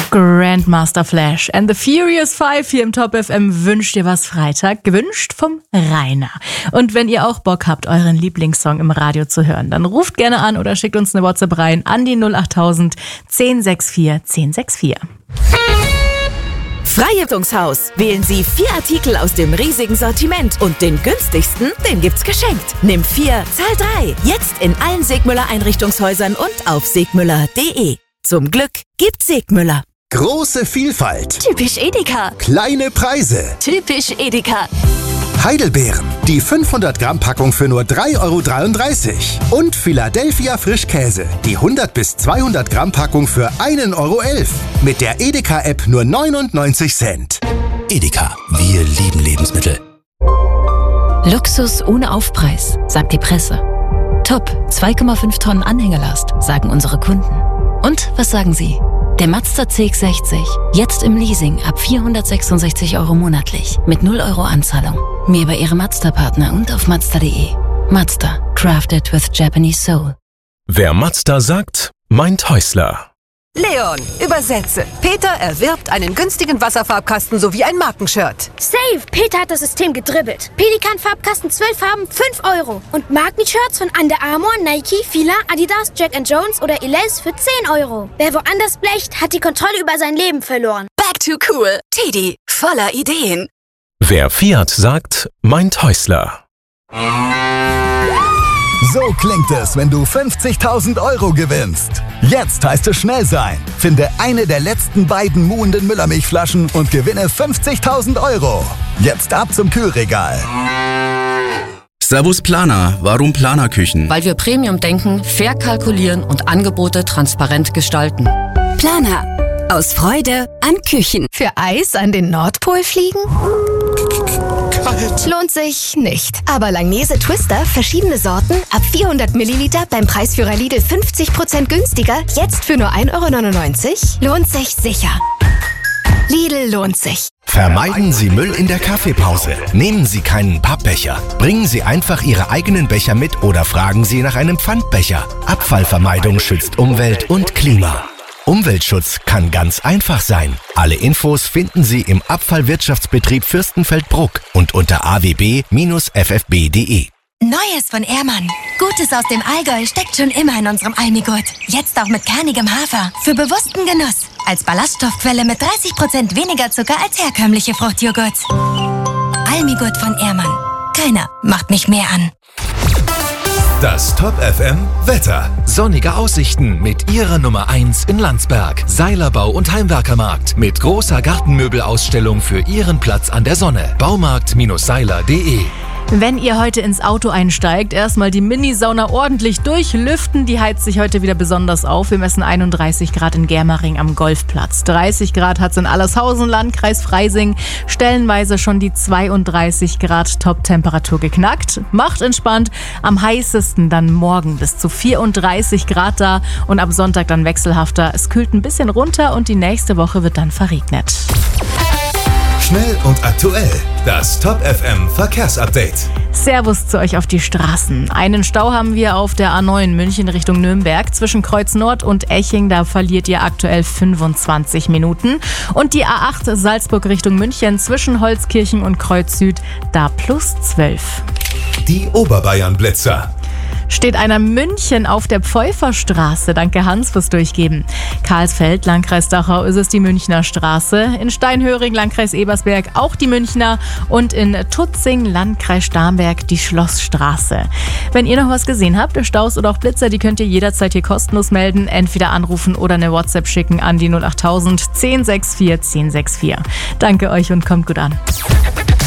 Grandmaster Flash and the Furious Five hier im Top FM wünscht dir was Freitag, gewünscht vom Rainer. Und wenn ihr auch Bock habt, euren Lieblingssong im Radio zu hören, dann ruft gerne an oder schickt uns eine WhatsApp rein an die 08000 1064 1064. Freiheitungshaus. Wählen Sie 4 Artikel aus dem riesigen Sortiment und den günstigsten, den gibt's geschenkt. Nimm 4, zahl 3. Jetzt in allen Segmüller Einrichtungshäusern und auf segmüller.de. Zum Glück gibt's Segmüller. Große Vielfalt. Typisch Edeka. Kleine Preise. Typisch Edeka. Heidelbeeren. Die 500 Gramm Packung für nur 3,33 €. Und Philadelphia Frischkäse. Die 100 bis 200 Gramm Packung für 1,11 €. Mit der Edeka-App nur 99 Cent. Edeka. Wir lieben Lebensmittel. Luxus ohne Aufpreis, sagt die Presse. Top, 2,5 Tonnen Anhängelast, sagen unsere Kunden. Und was sagen Sie? Der Mazda CX-60, jetzt im Leasing ab 466 € monatlich, mit 0 € Anzahlung. Mehr bei Ihrem Mazda-Partner und auf Mazda.de. Mazda, crafted with Japanese soul. Wer Mazda sagt, meint Häusler. Leon, übersetze. Peter erwirbt einen günstigen Wasserfarbkasten sowie ein Markenshirt. Safe! Peter hat das System gedribbelt. Pelikan-Farbkasten 12 Farben, 5 €. Und Markenshirts von Under Armour, Nike, Fila, Adidas, Jack & Jones oder Elize für 10 €. Wer woanders blecht, hat die Kontrolle über sein Leben verloren. Back to cool. Teddy, voller Ideen. Wer Fiat sagt, meint Häusler. So klingt es, wenn du 50.000 € gewinnst. Jetzt heißt es schnell sein. Finde eine der letzten beiden muhenden Müllermilchflaschen und gewinne 50.000 €. Jetzt ab zum Kühlregal. Servus Planer. Warum Planerküchen? Weil wir Premium denken, fair kalkulieren und Angebote transparent gestalten. Planer. Aus Freude an Küchen. Für Eis an den Nordpol fliegen? Lohnt sich nicht. Aber Langnese Twister, verschiedene Sorten, ab 400 Milliliter beim Preisführer Lidl 50% günstiger, jetzt für nur 1,99 €, lohnt sich sicher. Lidl lohnt sich. Vermeiden Sie Müll in der Kaffeepause. Nehmen Sie keinen Pappbecher. Bringen Sie einfach Ihre eigenen Becher mit oder fragen Sie nach einem Pfandbecher. Abfallvermeidung schützt Umwelt und Klima. Umweltschutz kann ganz einfach sein. Alle Infos finden Sie im Abfallwirtschaftsbetrieb Fürstenfeldbruck und unter awb-ffb.de. Neues von Ehrmann. Gutes aus dem Allgäu steckt schon immer in unserem Almigurt. Jetzt auch mit kernigem Hafer. Für bewussten Genuss. Als Ballaststoffquelle mit 30% weniger Zucker als herkömmliche Fruchtjoghurt. Almigurt von Ehrmann. Keiner macht mich mehr an. Das Top FM Wetter. Sonnige Aussichten mit Ihrer Nummer 1 in Landsberg. Seilerbau und Heimwerkermarkt mit großer Gartenmöbelausstellung für Ihren Platz an der Sonne. Baumarkt-seiler.de. Wenn ihr heute ins Auto einsteigt, erstmal die Mini-Sauna ordentlich durchlüften. Die heizt sich heute wieder besonders auf. Wir messen 31 Grad in Germering am Golfplatz. 30 Grad hat es in Allershausen, Landkreis Freising. Stellenweise schon die 32 Grad Top-Temperatur geknackt. Macht entspannt. Am heißesten dann morgen bis zu 34 Grad da. Und am Sonntag dann wechselhafter. Es kühlt ein bisschen runter und die nächste Woche wird dann verregnet. Schnell und aktuell. Das Top FM Verkehrsupdate. Servus zu euch auf die Straßen. Einen Stau haben wir auf der A9 München Richtung Nürnberg. Zwischen Kreuz Nord und Eching, da verliert ihr aktuell 25 Minuten. Und die A8 Salzburg Richtung München zwischen Holzkirchen und Kreuz Süd, da +12. Die Oberbayern-Blitzer. Steht einer München auf der Pfeuferstraße. Danke Hans fürs Durchgeben. Karlsfeld, Landkreis Dachau, ist es die Münchner Straße. In Steinhöring, Landkreis Ebersberg, auch die Münchner. Und in Tutzing, Landkreis Starnberg, die Schlossstraße. Wenn ihr noch was gesehen habt, Staus oder auch Blitzer, die könnt ihr jederzeit hier kostenlos melden. Entweder anrufen oder eine WhatsApp schicken an die 08000 1064 1064. Danke euch und kommt gut an.